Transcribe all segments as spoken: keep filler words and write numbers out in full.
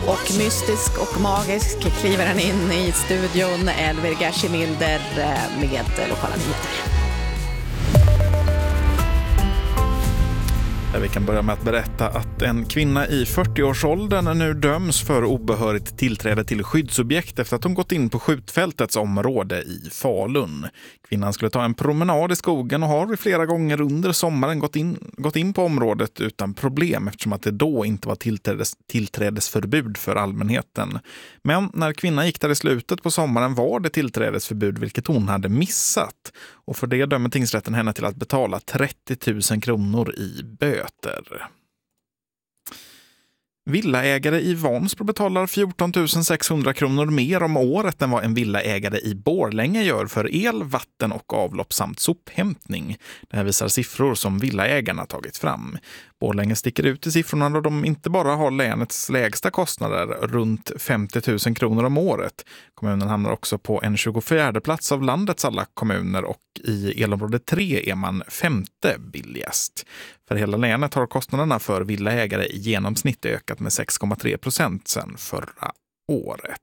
Och mystisk och magisk kliver han in i studion, Elvir Gershimilder med lokala nyheter. Vi kan börja med att berätta att en kvinna i fyrtioårsåldern nu döms för obehörigt tillträde till skyddsobjekt efter att hon gått in på skjutfältets område i Falun. Kvinnan skulle ta en promenad i skogen och har flera gånger under sommaren gått in, gått in på området utan problem eftersom att det då inte var tillträdes, tillträdesförbud för allmänheten. Men när kvinnan gick där i slutet på sommaren var det tillträdesförbud vilket hon hade missat. Och för det dömer tingsrätten henne till att betala trettio tusen kronor i böter. Villaägare i Vansbro betalar fjorton tusen sexhundra kronor mer om året än vad en villaägare i Borlänge gör för el, vatten och avlopp samt sophämtning. Det här visar siffror som villaägarna tagit fram. Borlänge sticker ut i siffrorna då de inte bara har länets lägsta kostnader, runt femtio tusen kronor om året. Kommunen hamnar också på en tjugofjärde plats av landets alla kommuner och i elområde tre är man femte billigast. För hela länet har kostnaderna för villaägare i genomsnitt ökat med sex komma tre procent sedan förra året.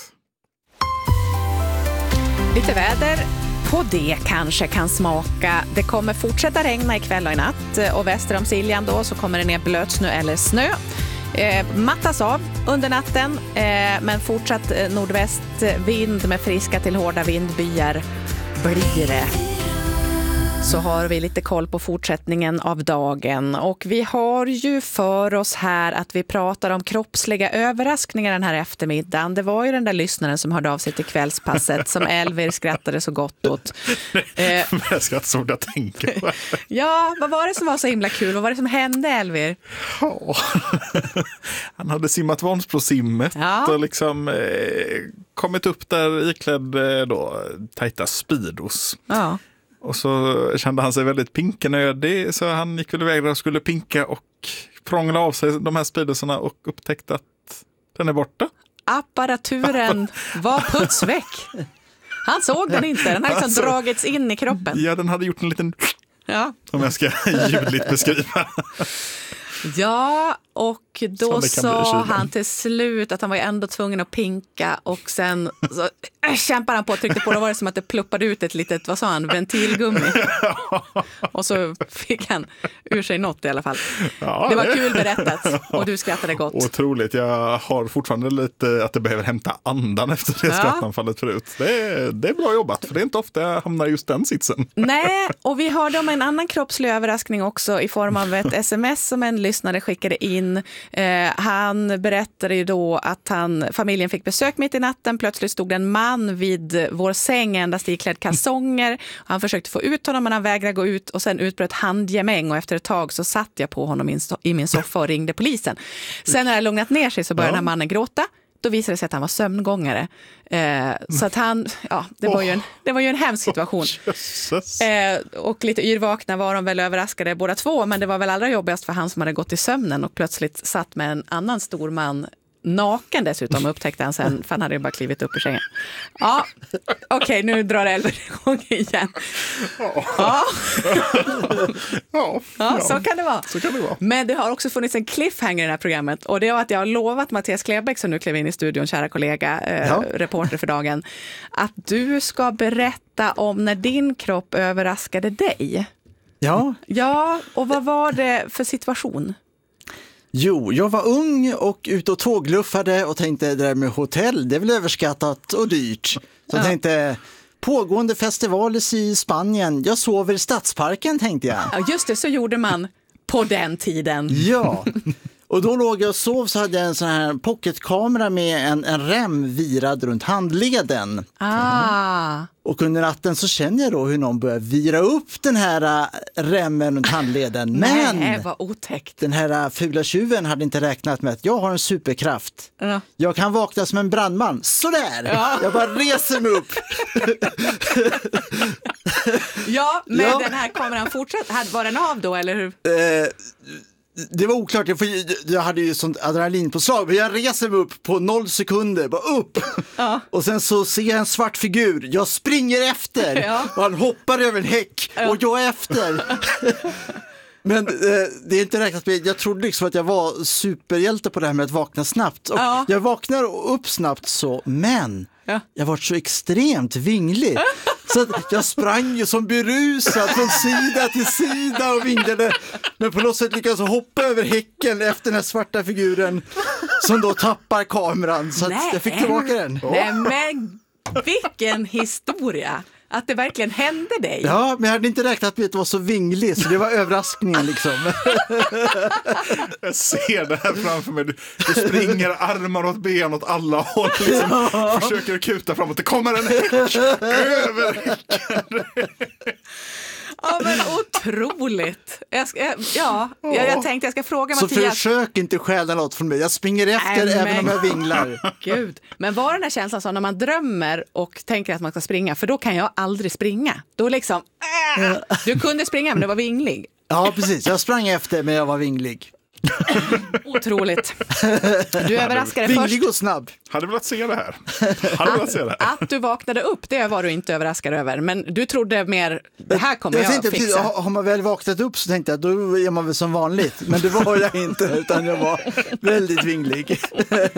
Lite väder. På det kanske kan smaka. Det kommer fortsätta regna ikväll och i natt. Och väster om Siljan då så kommer det ner blötsnö eller snö. Eh, mattas av under natten. Eh, men fortsatt nordvästvind med friska till hårda vindbyar blir det. Så har vi lite koll på fortsättningen av dagen. Och vi har ju för oss här att vi pratar om kroppsliga överraskningar den här eftermiddagen. Det var ju den där lyssnaren som hörde av sig till kvällspasset som Elvir skrattade så gott åt. Eh, jag skrattar så jag tänker på. Ja, vad var det som var så himla kul? Vad var det som hände, Elvir? Ja. Han hade simmat Vansbro-simmet ja. och liksom eh, kommit upp där iklädd eh, då, tajta speedos. Ja. Och så kände han sig väldigt pinkenödig så han gick väl iväg där och skulle pinka och prångla av sig de här speedosarna och upptäckte att den är borta. Apparaturen var putsväck. Han såg den inte, den hade liksom alltså, dragits in i kroppen. Ja, den hade gjort en liten... Ja. Som jag ska ljudligt beskriva. Ja, och då sa han till slut att han var ändå tvungen att pinka och sen så äh, kämpade han på och tryckte på. Då var det som att det pluppade ut ett litet, vad sa han, ventilgummi. Och så fick han ur sig något i alla fall. Ja, det var kul berättat och du skrattade gott. Otroligt, jag har fortfarande lite att det behöver hämta andan efter det ja. skrattanfallet förut. Det är, det är bra jobbat för det är inte ofta jag hamnar just den sitsen. Nej, och vi hörde om en annan kroppslig överraskning också i form av ett sms som en lyssnare skickade in. Eh, han berättade ju då att han, familjen fick besök mitt i natten. Plötsligt stod en man vid vår säng endast iklädd kalsonger. Han försökte få ut honom men han vägrade gå ut och sen utbröt handgemäng och efter ett tag så satt jag på honom i, i min soffa och ringde polisen. Sen när det lugnat ner sig så började ja. den här mannen gråta. Då visade det sig att han var sömngångare. Eh, så att han, ja, det var, oh. ju en, det var ju en hemsk situation. Oh, eh, och lite yrvakna var de väl överraskade båda två. Men det var väl allra jobbigast för han som hade gått i sömnen och plötsligt satt med en annan stor man naken dessutom upptäckte han sen för han hade ju bara klivit upp ur sängen. Ja, okej, okay, nu drar Elvir igång igen. Ja. Ja. Ja. Ja, så kan det vara. Så kan det vara. Men det har också funnits en cliffhanger i det här programmet och det var att jag har lovat Mattias Klebäck som nu klev in i studion, kära kollega, eh, ja. reporter för dagen, att du ska berätta om när din kropp överraskade dig. Ja. Ja, och vad var det för situation? Jo, jag var ung och ute och tågluffade och tänkte det där med hotell, det är väl överskattat och dyrt. Så jag ja. tänkte, pågående festivaler i Spanien, jag sover i stadsparken tänkte jag. Ja, just det, så gjorde man på den tiden. Ja, och då låg jag och sov så hade jag en sån här pocketkamera med en, en rem virad runt handleden. Ah. Och under natten så känner jag då hur någon börjar vira upp den här uh, remmen runt handleden. Men nej, vad otäckt. Den här uh, fula tjuven hade inte räknat med att jag har en superkraft. Ja. Jag kan vakna som en brandman. Sådär! Ja. Jag bara reser mig upp. Ja, men ja. den här kameran fortsatt. Var den av då, eller hur? Eh, Det var oklart, jag, jag hade ju sånt adrenalinpåslag. Men jag reser mig upp på noll sekunder, bara upp. Ja. Och sen så ser jag en svart figur. Jag springer efter. Ja. Och han hoppar över en häck. Ja. Och jag är efter. Men eh, det är inte räknat med, jag trodde liksom att jag var superhjälte på det här med att vakna snabbt. Och Ja. jag vaknar upp snabbt så, men Ja. jag var så extremt vinglig. Så att jag sprang ju som berusad från sida till sida och vinglade. Men på något sätt lyckades jag hoppa över häcken efter den här svarta figuren som då tappar kameran. Så att jag fick tillbaka den. Nej, men vilken historia! Att det verkligen hände dig. Ja, men jag hade inte räknat med att det var så vinglig, så det var överraskningen liksom. Jag ser det här framför mig. Du, du springer armar åt ben åt alla håll. Liksom. Ja. Försöker kuta framåt. Det kommer en häck över häcken. Ja, men otroligt. Jag, ska, ja, jag, jag tänkte jag ska fråga Så Mattias. försök inte stjäla något från mig. Jag springer efter Nej, även men- om jag vinglar. Gud. Men var den här känslan så när man drömmer och tänker att man ska springa, för då kan jag aldrig springa. Då liksom, äh, du kunde springa men det var vinglig. Ja, precis. Jag sprang efter, men jag var vinglig. Otroligt. Du överraskade först. Vinglig och snabb. Hade velat se det här. Hade velat se det här. Att du vaknade upp, det var du inte överraskad över. Men du trodde mer, det här kommer Jag jag, tänkte, fixa. har har man väl vaknat upp så tänkte jag, då är man väl som vanligt. Men det var jag inte, utan jag var väldigt vinglig.